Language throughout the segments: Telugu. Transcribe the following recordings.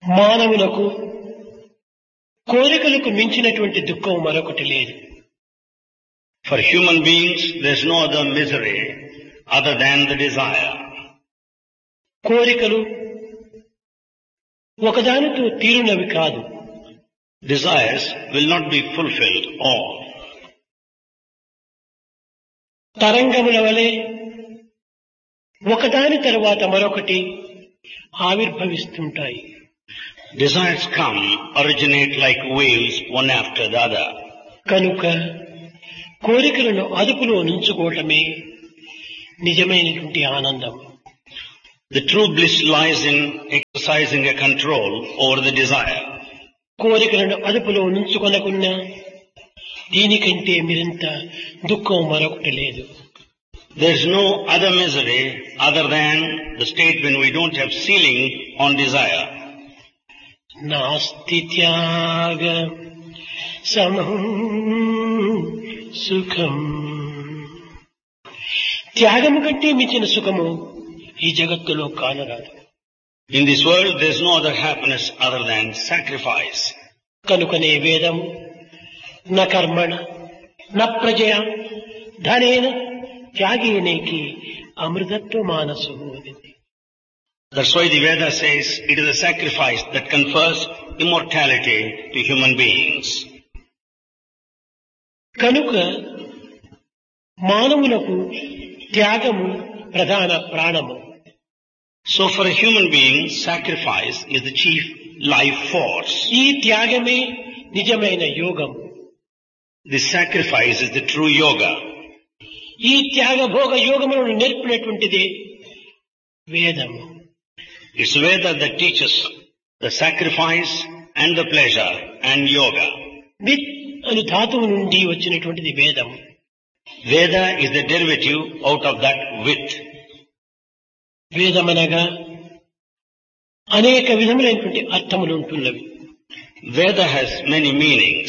మానవులకు కోరికలకు మించినటువంటి దుఃఖం మరొకటి లేదు. For human beings, there is no other misery other than the desire. కోరికలు ఒకదానితో తీరునవి కాదు. Desires will not be fulfilled all. తరంగముల వలె ఒకదాని తరువాత మరొకటి ఆవిర్భవిస్తుంటాయి. Desires come, originate like waves, one after the other. కనుక కోరికలను అదుపులో ఉంచుకోవటమే నిజమైనటువంటి ఆనందం. The true bliss lies in exercising a control over the desire. కోరికలను అదుపులో ఉంచుకొనకున్నా దీనికంటే మరింత దుఃఖం మరొకటి లేదు. There is no other misery other than the state when we don't have ceiling on desire. నాస్తి త్యాగ సమం సుఖం. త్యాగము కంటే మించిన సుఖము ఈ జగత్తులో కానరాదు. In this world there is no other happiness other than sacrifice. కనుకనే వేదం న కర్మణ న ప్రజయ ధనేన త్యాగేనేకి అమృతత్వ మానసు అనింది. That's why the Veda says it is a sacrifice that confers immortality to human beings. కనుక మానవులకు త్యాగము ప్రధాన ప్రాణము. So for a human being, sacrifice is the chief life force. ఈ త్యాగమే నిజమైన యోగము. This sacrifice is the true yoga. ఈ త్యాగ భోగ యోగములను నేర్పినటువంటిది వేదము. It's Veda that teaches the sacrifice and the pleasure and yoga. With అను ధాతువు నుండి వచ్చినటువంటిది వేదము. Veda is the derivative out of that with. వేదమనగా అనేక విధములైనటువంటి అర్థములు ఉంటున్నవి. Veda has many meanings.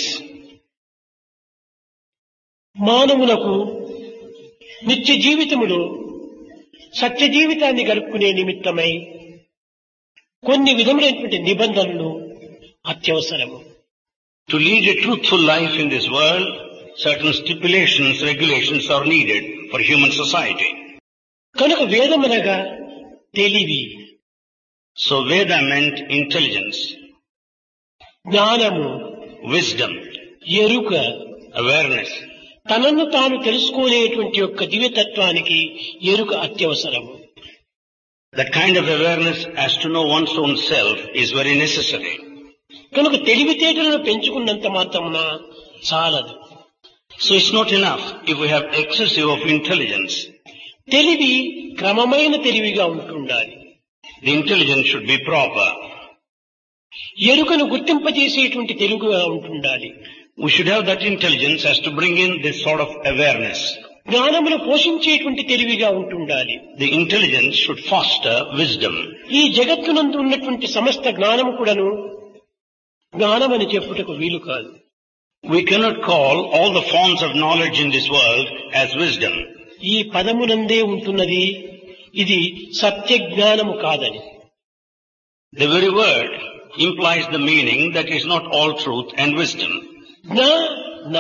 మానవులకు నిత్య జీవితములో సత్య జీవితాన్ని గడుపుకునే నిమిత్తమై కొన్ని విధములైనటువంటి నిబంధనలు అత్యవసరము. To lead a truthful life in this world, certain stipulations, regulations are needed for human society. కనుక వేదమనగా తెలివి. So Veda meant intelligence, జ్ఞానము, wisdom, ఎరుక, awareness. తనను తాను తెలుసుకునేటువంటి యొక్క దివ్యతత్వానికి ఎరుక అత్యవసరము. That kind of awareness as to know one's own self is very necessary. కనుక తెలివితేటలను పెంచుకున్నంత మాత్రమున చాలదు. So it's not enough if we have excessive of intelligence. తెలివి క్రమమైన తెలివిగా ఉంటుండాలి. The intelligence should be proper. ఎరుకను గుర్తింపజేసేటువంటి తెలుగుగా ఉంటుండాలి. We should have that intelligence as to bring in this sort of awareness. జ్ఞానమును పోషించేటువంటి తెలివిగా ఉంటుండాలి. The intelligence should foster wisdom. ఈ జగత్తునందు ఉన్నటువంటి సమస్త జ్ఞానము కూడాను జ్ఞానమని చెప్పుటకు వీలు కాదు. We cannot call all the forms of knowledge in this world as wisdom. ఈ పదమునందే ఉంటున్నది ఇది సత్య జ్ఞానము కాదని. The very word implies the meaning that is not all truth and wisdom. జ్ఞాన.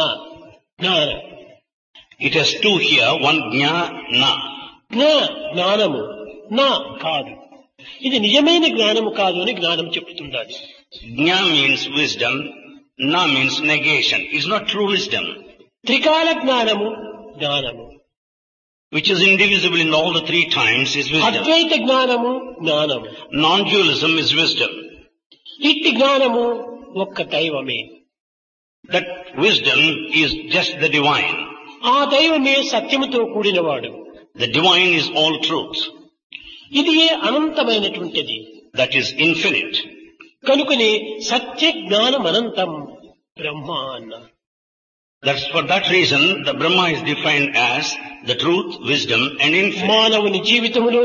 It has two here, one jna, na. జ్ఞానము నా కాదు. ఇది నిజమైన జ్ఞానము కాదు అని జ్ఞానం చెప్తుండాలి. Jna means wisdom, na means negation. It's not true wisdom. త్రికాల జ్ఞానము జ్ఞానము. Which is indivisible in all the three times is wisdom. అద్వైత జ్ఞానము జ్ఞానము. Non-dualism is wisdom. ఇట్టి జ్ఞానము ఒక్క దైవమే. That wisdom is just the divine. ఆ దైవమే సత్యముతో కూడినవాడు. The divine is all truth. ఇది అనంతమైనటువంటిది. That is infinite. కనుకనే సత్య జ్ఞానం అనంతం బ్రహ్మ అన్నారు. That's for that reason the Brahma is defined as the truth, wisdom and infinite. మానవుని జీవితములో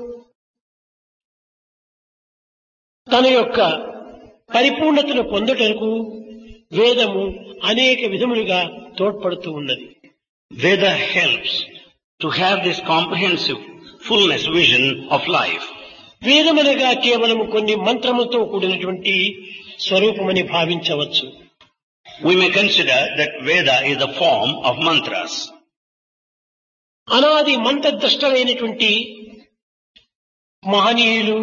తన యొక్క పరిపూర్ణతను పొందుటకు వేదము అనేక విధములుగా తోడ్పడుతూ ఉన్నది. Veda helps to have this comprehensive fullness vision of life. వేదమనగా కేవలం కొన్ని మంత్రములతో కూడినటువంటి స్వరూపమని భావించవచ్చు. We may consider that Veda is the form of mantras. అనాది మంత్రద్రష్టలైనటువంటి మహనీయులు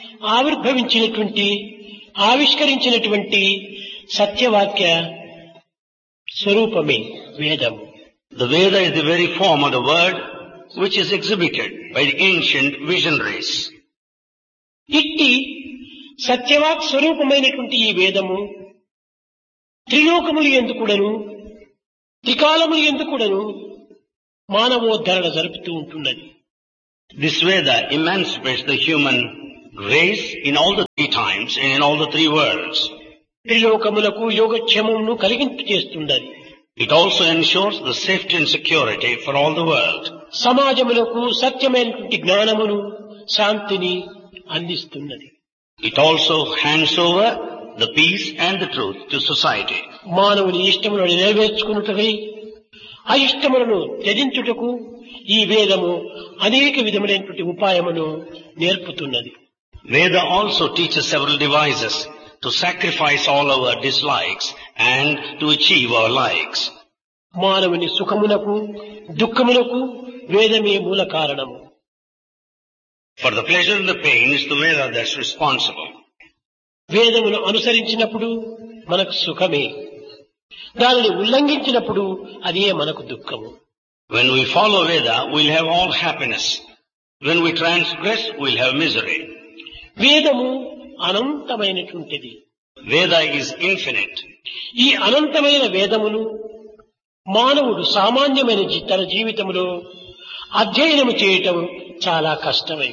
ఆవిష్కరించినటువంటి సత్యవాక్య స్వరూపమే వేదము. The Veda is the very form of the word which is exhibited by the ancient visionaries. ఇట్టి సత్యవాక్ స్వరూపమైనటువంటి ఈ వేదము త్రిలోకములు ఎందుకుడను త్రికాలములు ఎందుకుడను మానవోద్ధరణ జరుపుతూ ఉంటున్నది. This Veda emancipates the human race in all the three times and in all the three worlds. త్రిలోకములకు యోగక్షేమమును కలిగింపు చేస్తున్నది. It also ensures the safety and security for all the world. సమాజములకు సత్యమైనటువంటి జ్ఞానమును శాంతిని అందిస్తున్నది. It also hands over the peace and the truth to society. మానవుని ఇష్టములను నెరవేర్చుకున్నట్టుకై అయిష్టములను త్యజించుటకు ఈ వేదము అనేక విధములైనటువంటి ఉపాయమును నేర్పుతున్నది. Veda also teaches several devices to sacrifice all our dislikes and to achieve our likes. మానవుని సుఖమునకు దుఃఖమునకు వేదమే మూల కారణము. For the pleasure and the pain is the Veda that's responsible. వేదమును అనుసరించినప్పుడు మనకు సుఖమే, దానిని ఉల్లంఘించినప్పుడు అదే మనకు దుఃఖము. When we follow Veda, we'll have all happiness. When we transgress, we'll have misery. వేదము అనంతమైనటువంటిది. Veda is infinite. ఈ అనంతమైన వేదమును మానవుడు సామాన్యమైన తన జీవితంలో అధ్యయనము చేయటం చాలా కష్టమే.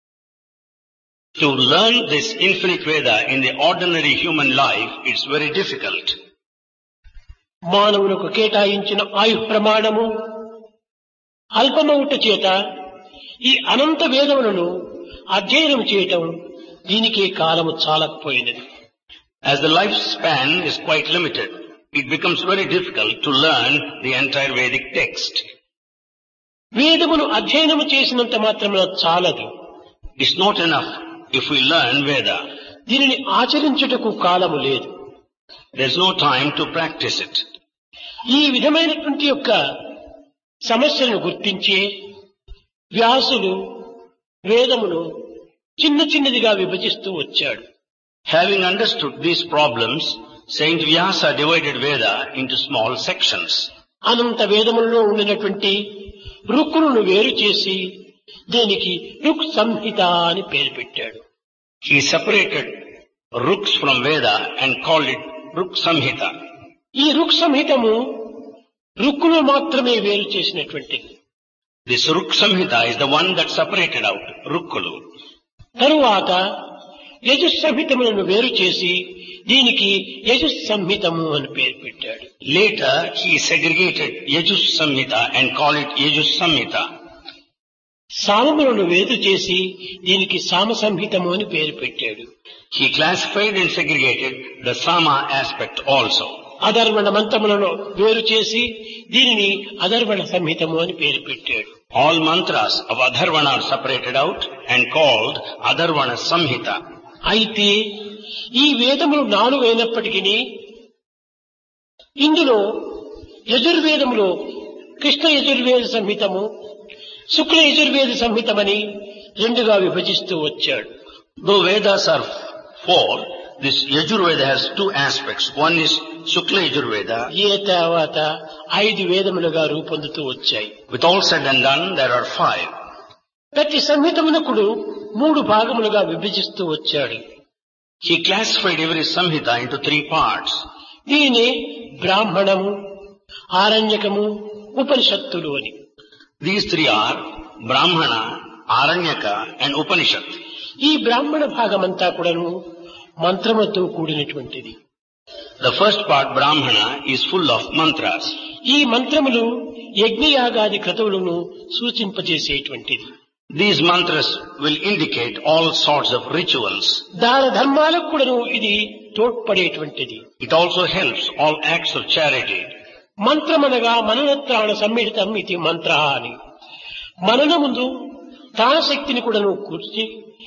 To learn this infinite Veda in the ordinary human life, it's very difficult. మానవులకు కేటాయించిన ఆయు ప్రమాణము అల్పమవుట చేత ఈ అనంత వేదములను అధ్యయనం చేయటం దీనికి కాలము చాలకపోయినది. As the lifespan is quite limited, it becomes very difficult to learn the entire Vedic text. వేదమును అధ్యయనము చేసినంత మాత్రమున చాలదు. It's not enough if we learn Veda. దీనిని ఆచరించుటకు కాలము లేదు. There's no time to practice it. ఈ విధమైనటువంటి యొక్క సమస్యలను గుర్తించి వ్యాసులు వేదమును చిన్న చిన్నదిగా విభజిస్తూ వచ్చాడు. Having understood these problems, Saint Vyasa divided Veda into small sections. అనంత వేదములలో ఉండినటువంటి రుక్కులను వేరు చేసి దీనికి రుక్ సంహిత అని పేరు పెట్టాడు. He separated Ruks from Veda and called it Ruk Samhita. ఈ రుక్ సంహితము రుక్కును మాత్రమే వేరు చేసినటువంటిది. This Ruk Samhita is the one that separated out Rukkulu. తరువాత యజుస్ సంహితములను వేరు చేసి దీనికి యజుస్ సంహితము అని పేరు పెట్టాడు. Later he segregated Yajus Samhita and called it Yajus Samhita. సామములను వేరు చేసి దీనికి సామ సంహితము అని పేరు పెట్టాడు. He classified and segregated the Sama aspect also. అధర్వణ మంత్రములను వేరు చేసి దీనిని అధర్వణ సంహితము అని పేరు పెట్టాడు. All mantras of Adharvana are separated out and called Adharvana Samhita. అయితే ఈ వేదములు 4 అయినప్పటికీ ఇందులో యజుర్వేదములో కృష్ణ యజుర్వేద సంహితము, శుక్ల యజుర్వేద సంహితమని 2గా విభజిస్తూ వచ్చాడు. Though Vedas are 4, this Yajurveda has 2 aspects. One is Shukla Yajurveda. ఏ తర్వాత 5 వేదములుగా రూపొందుతూ వచ్చాయి. With all said and done, there are 5. ప్రతి సంహితమునకుడు 3 భాగములుగా విభజిస్తూ వచ్చాడు. He classified every Samhita into 3 parts. దీని బ్రాహ్మణము, ఆరణ్యకము, ఉపనిషత్తులు అని. These 3 are Brahmana, Aranyaka and Upanishad. ఈ బ్రాహ్మణ భాగమంతా కూడాను మంత్రముతో కూడినటువంటిది. The first part, Brahmana, is full of mantras. ఈ మంత్రములు యజ్ఞయాగాది క్రతువులను సూచింపజేసేటువంటిది. These mantras will indicate all sorts of rituals. దాన ధర్మాలకు కూడాను ఇది తోడ్పడేటువంటిది. It also helps all acts of charity. మంత్రమనగా మననత్రాణ సమ్మిళితం ఇది మంత్ర అని. మననముందు త్రాణశక్తిని కూడాను కూర్చి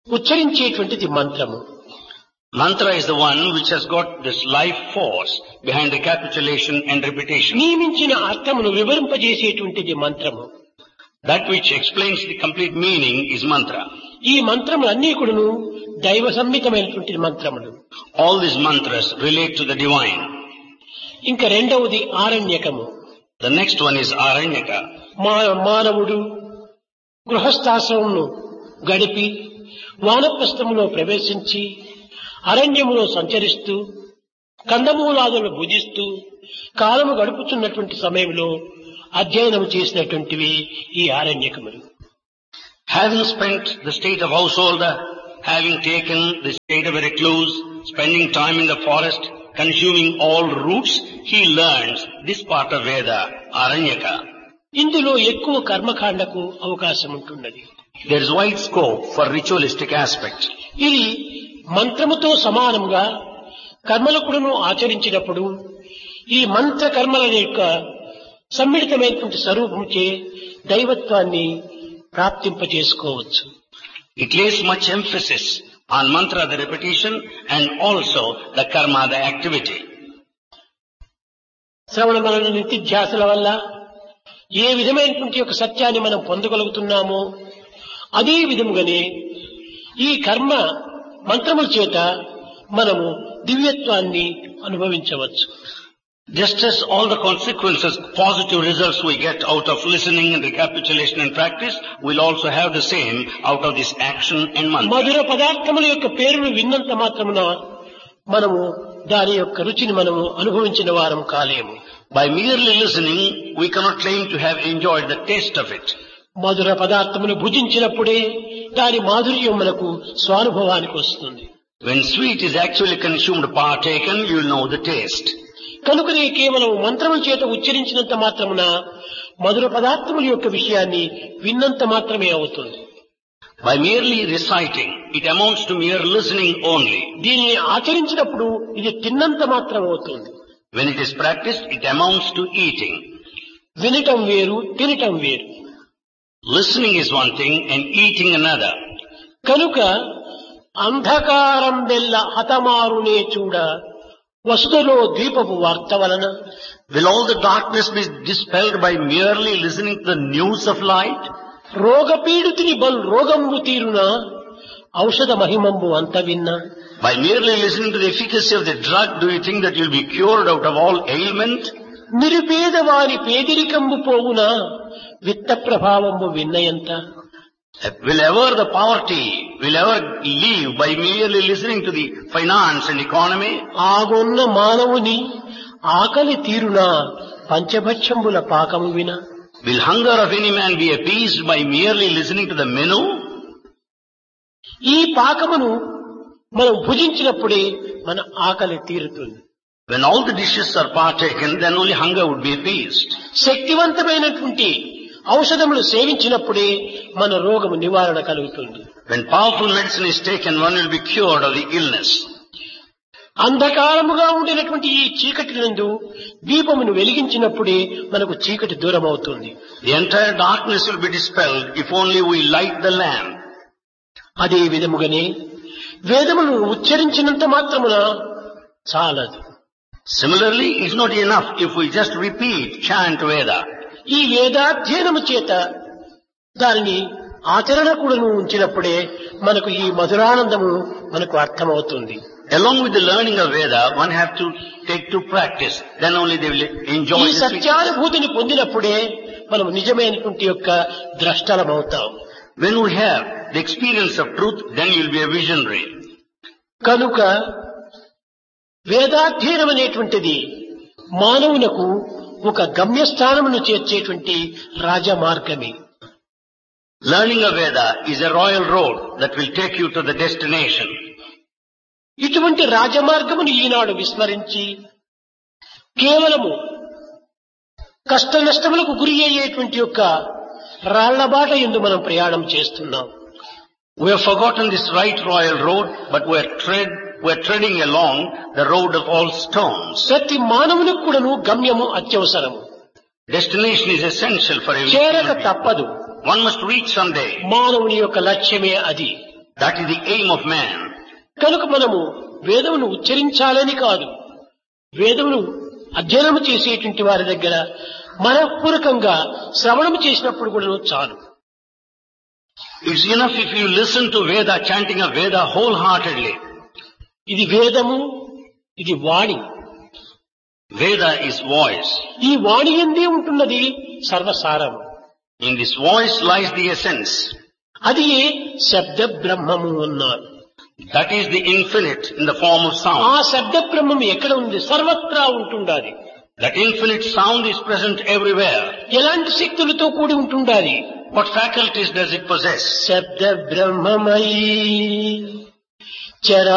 ఉచ్చరించేటువంటిది మంత్రము. Mantra is the one which has got this life force behind recapitulation and repetition. నియమించిన అర్థమును వివరింపజేసేటువంటిది మంత్రము. That which explains the complete meaning is mantra. ఈ మంత్రములన్నీ కూడాను దైవ సంహితమైనటువంటి మంత్రములు. All these mantras relate to the divine. ఇంకా రెండవది ఆరణ్యకము. The next one is Aranyaka. మానవుడు గృహస్థాశ్రమమును గడిపి వానప్రస్థములో ప్రవేశించి అరణ్యములో సంచరిస్తూ కందమూలాదులను భుజిస్తూ కాలము గడుపుతున్నటువంటి సమయంలో అధ్యయనం చేసినటువంటివి ఈ ఆరణ్యకములు. Having spent the state of householder, having taken the state of a recluse, spending time in the forest, consuming all roots, he learns this part of Veda, Aranyaka. ఇందులో ఎక్కువ కర్మకాండకు అవకాశం ఉంటున్నది. There is wide scope for ritualistic aspect. ఇది మంత్రముతో సమానంగా కర్మలకుడును ఆచరించినప్పుడు ఈ మంత్ర కర్మల యొక్క సమ్మిళితమైనటువంటి స్వరూపంచే దైవత్వాన్ని ప్రాప్తింపజేసుకోవచ్చు. It lays much emphasis on mantra, the repetition, and also the karma, the activity. శ్రవణ మనన నిత్యధ్యాసల వల్ల ఏ విధమైనటువంటి ఒక సత్యాన్ని మనం పొందగలుగుతున్నామో అదే విధముగానే ఈ కర్మ మంత్రముల చేత మనము దివ్యత్వాన్ని అనుభవించవచ్చు. Just as all the consequences, positive results we get out of listening and recapitulation and practice, we'll also have the same out of this action and mantra. మధుర పదార్థముల యొక్క పేరును విన్నంత మాత్రమున మనము దాని యొక్క రుచిని మనము అనుభవించిన వారం కాలేము. By merely listening, we cannot claim to have enjoyed the taste of it. మధుర పదార్థమును భుజించినప్పుడే దాని మాధుర్యం మనకు స్వానుభవానికి వస్తుంది. When sweet is actually consumed, partaken, you'll know the taste. కనుకనే కేవలం మంత్రముల చేత ఉచ్చరించినంత మాత్రమున మధుర పదార్థముల యొక్క విషయాన్ని విన్నంత మాత్రమే అవుతుంది. By merely reciting, it amounts to mere listening only. దీనిని ఆచరించినప్పుడు ఇది తిన్నంత మాత్రం అవుతుంది. When it is practiced, it amounts to eating. వినటం వేరు, తినటం వేరు. Listening is one thing and eating another. కనుక అంధకారం వెల్ల హతమారునే చూడ వసుధలో దీపపు వార్త వలన Will all the darkness be dispelled by merely listening to the news of light? రోగపీడితుని బల్ రోగంబు తీరున ఔషధ మహిమంబు అంత విన్నా. By merely listening to the efficacy of the drug, do you think that you'll be cured out of all ailment? నిరుపేదవాని పేదరికంబు పోవున విత్త ప్రభావంబు విన్నయంత. Will ever the poverty, will ever leave by merely listening to the finance and economy? ఆగొన్న మానవుని ఆకలి తీరున పంచభక్షంబుల పాకము విన. Will hunger of any man be appeased by merely listening to the menu? ఈ పాకమును మనం భుజించినప్పుడే మన ఆకలి తీరుతుంది. When all the dishes are partaken, then only hunger would be appeased. శక్తివంతమైనటువంటి ఔషధములు సేవించినప్పుడే మన రోగము నివారణ కలుగుతుంది. When powerful medicine is taken, one will be cured of the illness. అంధకారముగా ఉండినటువంటి ఈ చీకటి నందు దీపమును వెలిగించినప్పుడే మనకు చీకటి దూరం అవుతుంది. The entire darkness will be dispelled if only we light the lamp. అదే విధముగానే వేదమును ఉచ్చరించినంత మాత్రమున చాలదు. Similarly, it's not enough if we just repeat, chant Veda. ఈ వేదాధ్యయనము చేత దానిని ఆచరణ కూడాను ఉంచినప్పుడే మనకు ఈ మధురానందము మనకు అర్థమవుతుంది. Along with the learning of Veda, one have to take to practice. Then only they will enjoy ఈ the సత్యానుభూతిని పొందినప్పుడే మనం నిజమైనటువంటి యొక్క ద్రష్టలమవుతాం. When we have the experience of truth, then you will be a visionary. కనుక వేదాధ్యయనం అనేటువంటిది మానవులకు ఒక గమ్యస్థానమును చేర్చేటువంటి రాజమార్గమే. Learning of Veda is a royal road that will take you to the destination. ఇటువంటి రాజమార్గమును ఈనాడు విస్మరించి కేవలము కష్ట నష్టములకు గురి అయ్యేటువంటి యొక్క రాళ్లబాట యందు మనం ప్రయాణం చేస్తున్నాం. We have forgotten this right royal road, but we are treading along the road of all stones. ప్రతి మానవునికి కూడాను గమ్యము అత్యవసరము. Destination is essential for every చేరక human being. తప్పదు. One must reach someday. మానవుని యొక్క లక్ష్యమే అది. That is the aim of man. కనుక మనము వేదమును ఉచ్చరించాలని కాదు, వేదమును అధ్యయనం చేసేటువంటి వారి దగ్గర మనఃపూర్వకంగా శ్రవణం చేసినప్పుడు కూడా చాలు. It's enough if you listen to Veda, chanting of Veda wholeheartedly. ఇది వేదము, ఇది వాణి. Veda is voice. ఈ వాణి ఎందే ఉంటున్నది సర్వసారము. In this voice lies the essence. అది శబ్ద బ్రహ్మము అన్నారు. That is the infinite in the form of sound. ఆ శబ్ద బ్రహ్మము ఎక్కడ ఉంది? సర్వత్రా ఉంటుండాలి. That infinite sound is present everywhere. ఎలాంటి శక్తులతో కూడి ఉంటుండాలి? What faculties does it possess? శబ్ద బ్రహ్మమై చరా